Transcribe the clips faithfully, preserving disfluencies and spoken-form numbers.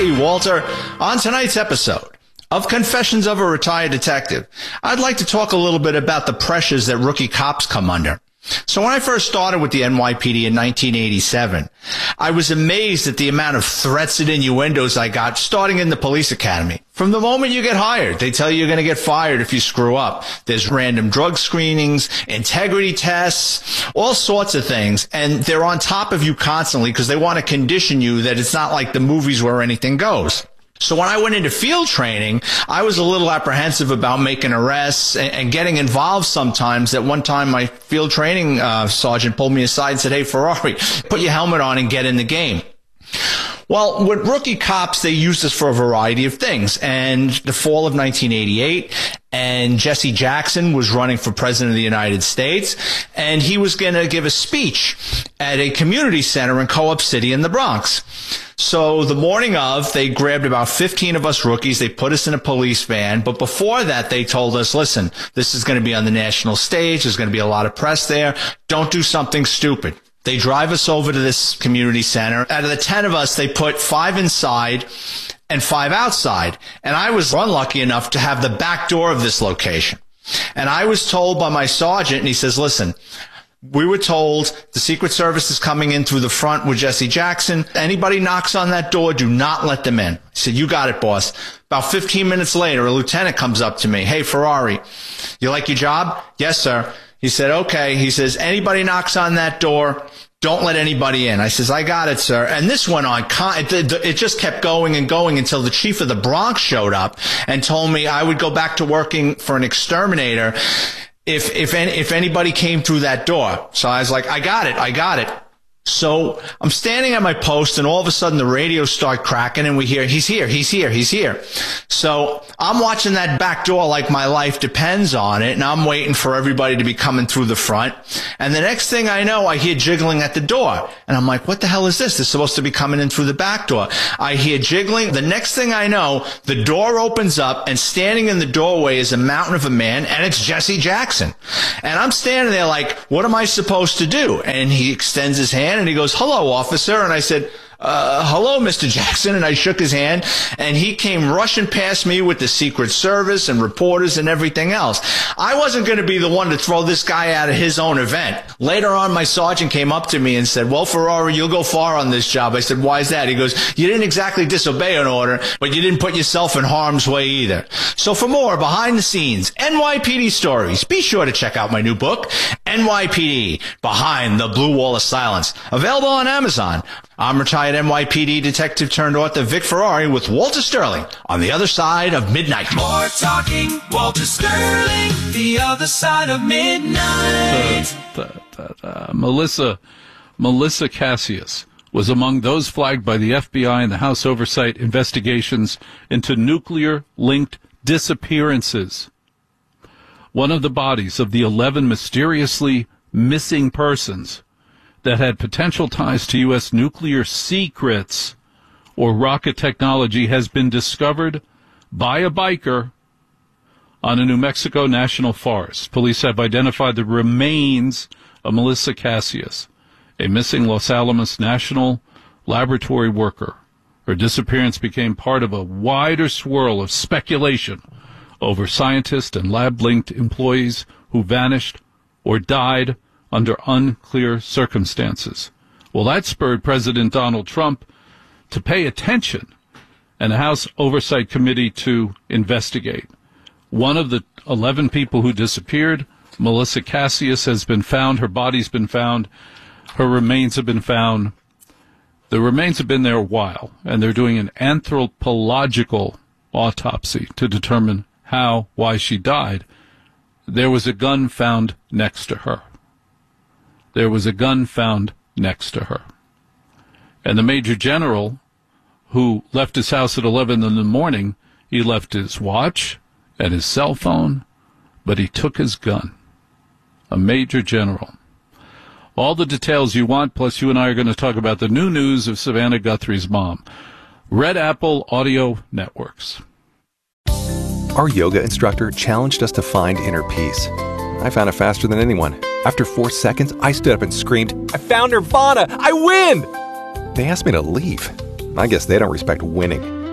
Lee Walter. On tonight's episode of Confessions of a Retired Detective, I'd like to talk a little bit about the pressures that rookie cops come under. So when I first started with the N Y P D in nineteen eighty-seven, I was amazed at the amount of threats and innuendos I got starting in the police academy. From the moment you get hired, they tell you you're going to get fired if you screw up. There's random drug screenings, integrity tests, all sorts of things. And they're on top of you constantly because they want to condition you that it's not like the movies where anything goes. So when I went into field training, I was a little apprehensive about making arrests and, and getting involved sometimes. At one time, my field training uh, sergeant pulled me aside and said, "Hey, Ferrari, put your helmet on and get in the game." Well, with rookie cops, they use this for a variety of things. And the fall of nineteen eighty-eight, and Jesse Jackson was running for president of the United States, and he was going to give a speech at a community center in Co-op City in the Bronx. So the morning of, they grabbed about fifteen of us rookies. They put us in a police van. But before that, they told us, listen, this is going to be on the national stage. There's going to be a lot of press there. Don't do something stupid. They drive us over to this community center. Out of the ten of us, they put five inside and five outside. And I was unlucky enough to have the back door of this location. And I was told by my sergeant, and he says, listen, we were told the Secret Service is coming in through the front with Jesse Jackson. Anybody knocks on that door, do not let them in. I said, you got it, boss. About fifteen minutes later, a lieutenant comes up to me. Hey, Ferrari, you like your job? Yes, sir. He said, okay. He says, anybody knocks on that door, don't let anybody in. I says, I got it, sir. And this went on. It just kept going and going until the chief of the Bronx showed up and told me I would go back to working for an exterminator if, if, any, if anybody came through that door. So I was like, I got it. I got it. So I'm standing at my post, and all of a sudden the radios start cracking, and we hear, he's here, he's here, he's here. So I'm watching that back door like my life depends on it, and I'm waiting for everybody to be coming through the front. And the next thing I know, I hear jiggling at the door. And I'm like, what the hell is this? They're supposed to be coming in through the back door. I hear jiggling. The next thing I know, the door opens up, and standing in the doorway is a mountain of a man, and it's Jesse Jackson. And I'm standing there like, what am I supposed to do? And he extends his hand, and he goes, hello, officer. And I said, uh, hello, Mister Jackson. And I shook his hand, and he came rushing past me with the Secret Service and reporters and everything else. I wasn't going to be the one to throw this guy out of his own event. Later on, my sergeant came up to me and said, well, Ferrari, you'll go far on this job. I said, why is that? He goes, you didn't exactly disobey an order, but you didn't put yourself in harm's way either. So for more behind the scenes N Y P D stories, be sure to check out my new book, N Y P D, Behind the Blue Wall of Silence, available on Amazon. I'm retired N Y P D detective turned author Vic Ferrari with Walter Sterling on the other side of midnight. More talking, Walter Sterling, the other side of midnight. Uh, uh, uh, Melissa, Melissa Cassius was among those flagged by the F B I and the House Oversight investigations into nuclear-linked disappearances. One of the bodies of the eleven mysteriously missing persons that had potential ties to U S nuclear secrets or rocket technology has been discovered by a biker on a New Mexico national forest. Police have identified the remains of Melissa Cassius, a missing Los Alamos National Laboratory worker. Her disappearance became part of a wider swirl of speculation over scientists and lab-linked employees who vanished or died under unclear circumstances. Well, that spurred President Donald Trump to pay attention and the House Oversight Committee to investigate. One of the eleven people who disappeared, Melissa Cassius, has been found. Her body's been found. Her remains have been found. The remains have been there a while, and they're doing an anthropological autopsy to determine how, why she died. There was a gun found next to her. There was a gun found next to her. And the Major General, who left his house at eleven in the morning, he left his watch and his cell phone, but he took his gun. A Major General. All the details you want, plus you and I are going to talk about the new news of Savannah Guthrie's mom. Red Apple Audio Networks. Our yoga instructor challenged us to find inner peace. I found it faster than anyone. After four seconds, I stood up and screamed, I found Nirvana! I win! They asked me to leave. I guess they don't respect winning.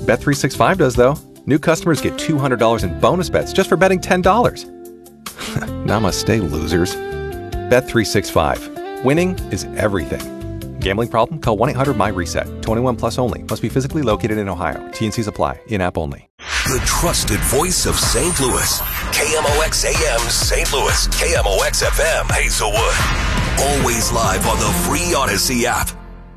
Bet three sixty-five does, though. New customers get two hundred dollars in bonus bets just for betting ten dollars. Namaste, losers. Bet three sixty-five. Winning is everything. Gambling problem? Call one eight hundred my reset. twenty-one plus only. Must be physically located in Ohio. T and C's apply. In-app only. The trusted voice of Saint Louis. K M O X A M Saint Louis. K M O X F M Hazelwood. Always live on the free Odyssey app.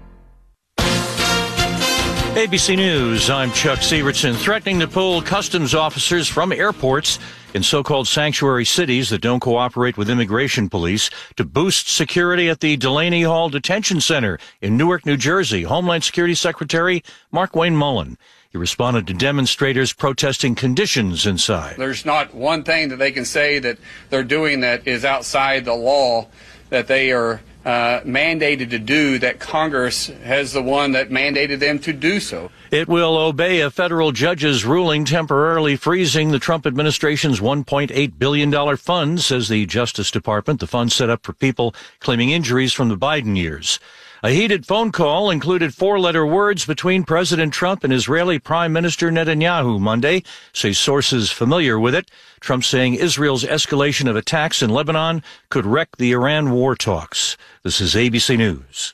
A B C News, I'm Chuck Sievertson. Threatening to pull customs officers from airports in so-called sanctuary cities that don't cooperate with immigration police to boost security at the Delaney Hall Detention Center in Newark, New Jersey. Homeland Security Secretary Markwayne Mullin. He responded to demonstrators protesting conditions inside. There's not one thing that they can say that they're doing that is outside the law that they are Uh, mandated to do, that Congress has the one that mandated them to do so. It will obey a federal judge's ruling temporarily freezing the Trump administration's one point eight billion dollars fund, says the Justice Department. The fund set up for people claiming injuries from the Biden years. A heated phone call included four-letter words between President Trump and Israeli Prime Minister Netanyahu Monday, say sources familiar with it. Trump saying Israel's escalation of attacks in Lebanon could wreck the Iran war talks. This is A B C News.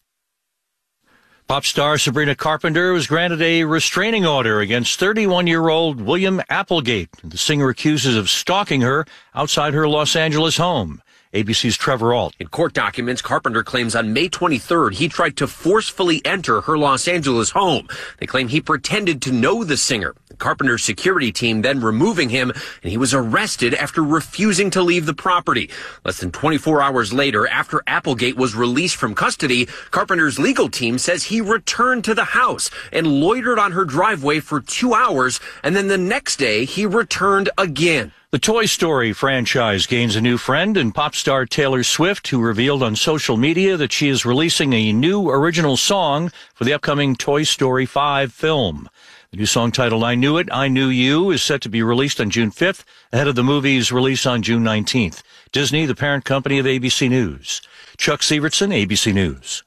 Pop star Sabrina Carpenter was granted a restraining order against thirty-one-year-old William Applegate. The singer accuses of stalking her outside her Los Angeles home. A B C's Trevor Ault. In court documents, Carpenter claims on May twenty-third he tried to forcefully enter her Los Angeles home. They claim he pretended to know the singer. Carpenter's security team then removing him, and he was arrested after refusing to leave the property. Less than twenty-four hours later, after Applegate was released from custody, Carpenter's legal team says he returned to the house and loitered on her driveway for two hours, and then the next day he returned again. The Toy Story franchise gains a new friend in pop star Taylor Swift, who revealed on social media that she is releasing a new original song for the upcoming Toy Story five film. The new song titled I Knew It, I Knew You is set to be released on June fifth, ahead of the movie's release on June nineteenth. Disney, the parent company of A B C News. Chuck Sievertson, A B C News.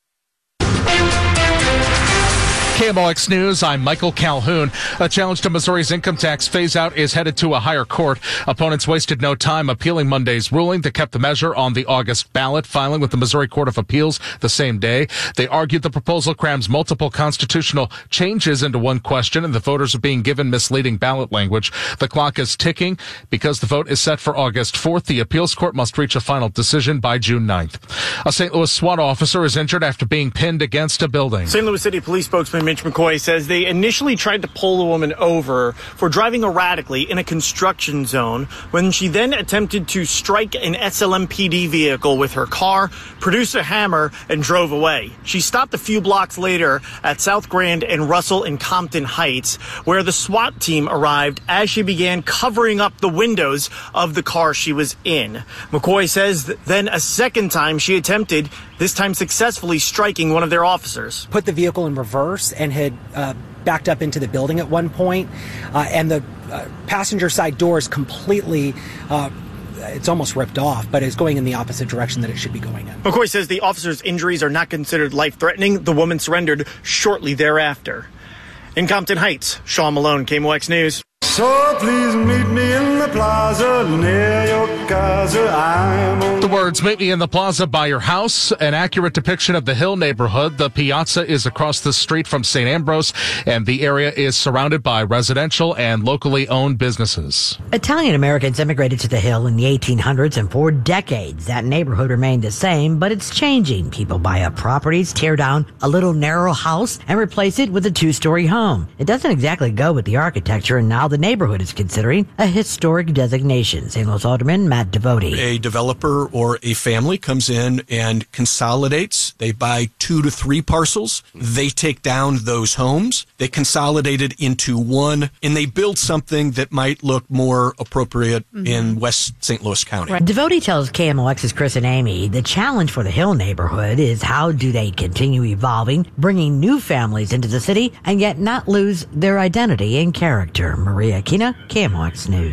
K M O X News, I'm Michael Calhoun. A challenge to Missouri's income tax phase-out is headed to a higher court. Opponents wasted no time appealing Monday's ruling that kept the measure on the August ballot, filing with the Missouri Court of Appeals the same day. They argued the proposal crams multiple constitutional changes into one question, and the voters are being given misleading ballot language. The clock is ticking. Because the vote is set for August fourth, the appeals court must reach a final decision by June ninth. A Saint Louis SWAT officer is injured after being pinned against a building. Saint Louis City Police spokesman Mitch McCoy says they initially tried to pull the woman over for driving erratically in a construction zone when she then attempted to strike an S L M P D vehicle with her car, produced a hammer, and drove away. She stopped a few blocks later at South Grand and Russell and Compton Heights, where the SWAT team arrived as she began covering up the windows of the car she was in. McCoy says that then a second time she attempted, this time successfully striking one of their officers. Put the vehicle in reverse and had uh, backed up into the building at one point, uh, and the uh, passenger side door is completely uh, it's almost ripped off, but is going in the opposite direction that it should be going in. McCoy says the officer's injuries are not considered life-threatening. The woman surrendered shortly thereafter. In Compton Heights, Sean Malone, K M O X News. So please meet me in the plaza near your casa. I'm on the words, meet me in the plaza by your house, an accurate depiction of the Hill neighborhood. The Piazza is across the street from Saint Ambrose, and the area is surrounded by residential and locally owned businesses. Italian Americans immigrated to the Hill in the eighteen hundreds, and for decades that neighborhood remained the same, but it's changing. People buy up properties, tear down a little narrow house, and replace it with a two-story home. It doesn't exactly go with the architecture, and now the neighborhood is considering a historic designation. Saint Louis Alderman Matt Devote. A developer or a family comes in and consolidates. They buy two to three parcels. They take down those homes. They consolidate it into one, and they build something that might look more appropriate mm-hmm. in West Saint Louis County. Right. Devote tells K M O X's Chris and Amy the challenge for the Hill neighborhood is how do they continue evolving, bringing new families into the city, and yet not lose their identity and character. Maria Aquina, K M O X News.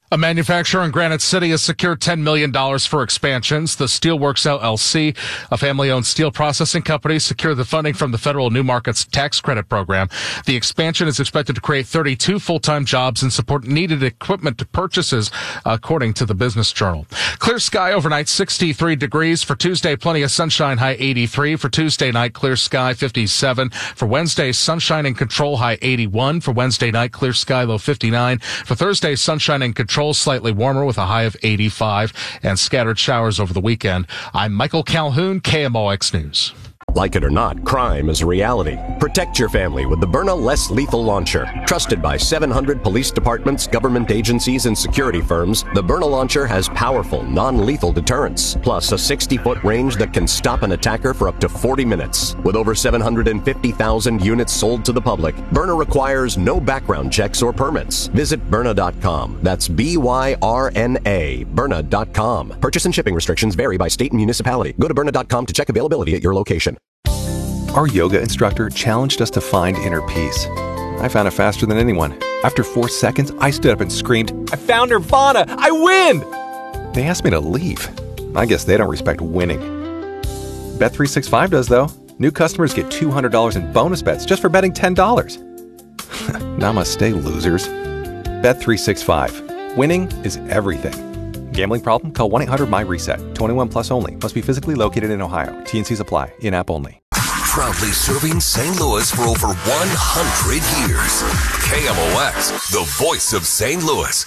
A manufacturer in Granite City has secured ten million dollars for expansions. The Steelworks L L C, a family-owned steel processing company, secured the funding from the federal New Markets Tax Credit Program. The expansion is expected to create thirty-two full-time jobs and support needed equipment purchases, according to the Business Journal. Clear sky overnight, sixty-three degrees. For Tuesday, plenty of sunshine, high eighty-three. For Tuesday night, clear sky, fifty-seven. For Wednesday, sunshine and control, high eighty-one. For Wednesday night, clear sky, low fifty-nine. For Thursday, sunshine and control, slightly warmer with a high of eighty-five, and scattered showers over the weekend. I'm Michael Calhoun, K M O X News. Like it or not, crime is a reality. Protect your family with the Byrna Less Lethal Launcher. Trusted by seven hundred police departments, government agencies, and security firms, the Byrna Launcher has powerful, non-lethal deterrence, plus a sixty-foot range that can stop an attacker for up to forty minutes. With over seven hundred fifty thousand units sold to the public, Byrna requires no background checks or permits. Visit Byrna dot com. That's B Y R N A, Byrna dot com. Purchase and shipping restrictions vary by state and municipality. Go to Byrna dot com to check availability at your location. Our yoga instructor challenged us to find inner peace. I found it faster than anyone. After four seconds, I stood up and screamed, "I found Nirvana! I win!" They asked me to leave. I guess they don't respect winning. Bet three sixty-five does, though. New customers get two hundred dollars in bonus bets just for betting ten dollars. Namaste, losers. Bet three sixty-five. Winning is everything. Gambling problem? Call one eight hundred M Y reset. twenty-one plus only. Must be physically located in Ohio. T and Cs apply. In-app only. Proudly serving Saint Louis for over one hundred years. K M O X, the voice of Saint Louis.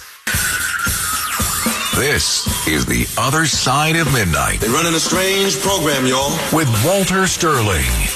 This is The Other Side of Midnight. They're running a strange program, y'all. With Walter Sterling.